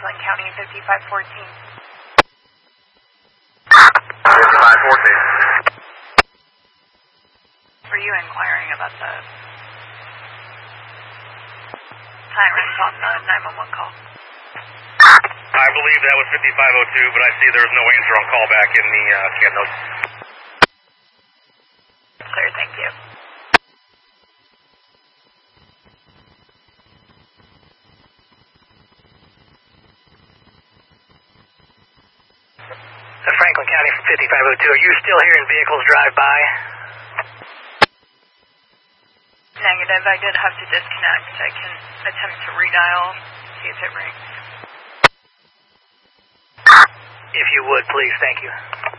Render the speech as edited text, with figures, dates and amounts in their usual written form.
Franklin County 5514. 5514. Were you inquiring about the sirens on the 911 call? I believe that was 5502, but I see there's no answer on callback in the CAD notes. Clear, thank you. Franklin County 5502, are you still hearing vehicles drive by? Negative, I did have to disconnect. I can attempt to redial, see if it rings. If you would, please, thank you.